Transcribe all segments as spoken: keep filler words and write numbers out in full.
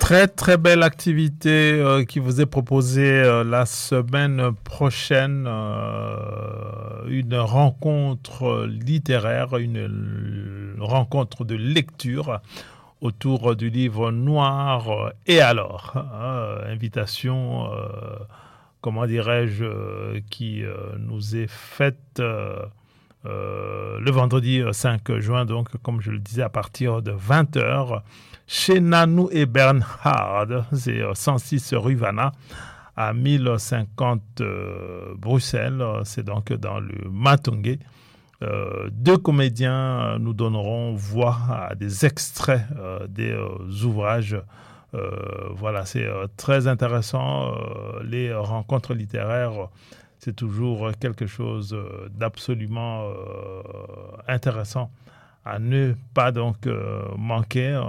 Très très belle activité euh, qui vous est proposée euh, la semaine prochaine, euh, une rencontre littéraire, une, une rencontre de lecture autour du livre Noir et alors. Hein, invitation, euh, comment dirais-je, euh, qui euh, nous est faite euh, euh, le vendredi cinq juin, donc comme je le disais, à partir de vingt heures. Chez Nanou et Bernhard, c'est cent six rue Vanna, à mille cinquante euh, Bruxelles, c'est donc dans le Matongué. Euh, deux comédiens nous donneront voix à des extraits euh, des euh, ouvrages. Euh, voilà, c'est euh, très intéressant. Euh, les rencontres littéraires, c'est toujours quelque chose d'absolument euh, intéressant à ne pas donc euh, manquer euh,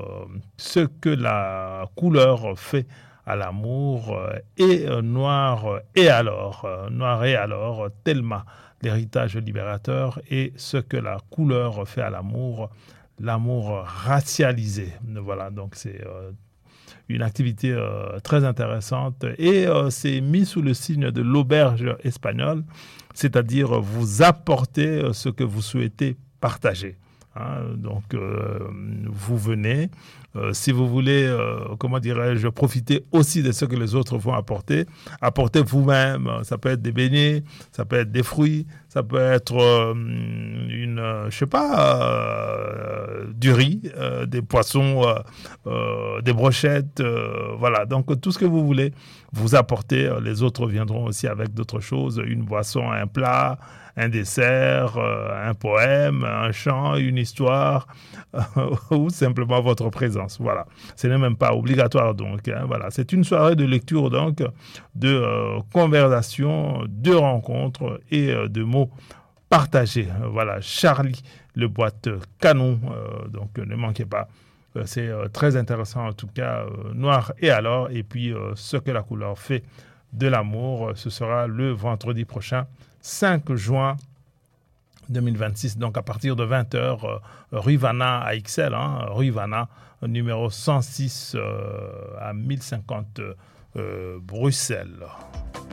ce que la couleur fait à l'amour euh, et euh, Noir et alors, euh, Noir et alors, Thelma, l'héritage libérateur et ce que la couleur fait à l'amour, l'amour racialisé. Voilà, donc c'est euh, une activité euh, très intéressante et euh, c'est mis sous le signe de l'auberge espagnole, c'est-à-dire vous apportez ce que vous souhaitez partager. Hein, donc, euh, vous venez. Euh, si vous voulez, euh, comment dirais-je, profiter aussi de ce que les autres vont apporter, apportez vous-même. Ça peut être des beignets, ça peut être des fruits, ça peut être euh, une, euh, je sais pas, euh, du riz, euh, des poissons, euh, euh, des brochettes, euh, voilà. Donc, tout ce que vous voulez, vous apportez. Les autres viendront aussi avec d'autres choses, une boisson, un plat, un dessert, euh, un poème, un chant, une histoire, euh, ou simplement votre présence. Voilà. Ce n'est même pas obligatoire donc. Hein, voilà. C'est une soirée de lecture donc, de euh, conversation, de rencontres et euh, de mots partagés. Voilà. Charlie, le boîte canon. Euh, donc ne manquez pas. Euh, c'est euh, très intéressant en tout cas. Euh, Noir et alors. Et puis euh, ce que la couleur fait de l'amour. Ce sera le vendredi prochain. cinq juin deux mille vingt-six, donc à partir de vingt heures, euh, rue Vanna à Ixelles, hein, rue Vanna, numéro cent six euh, à mille cinquante euh, Bruxelles.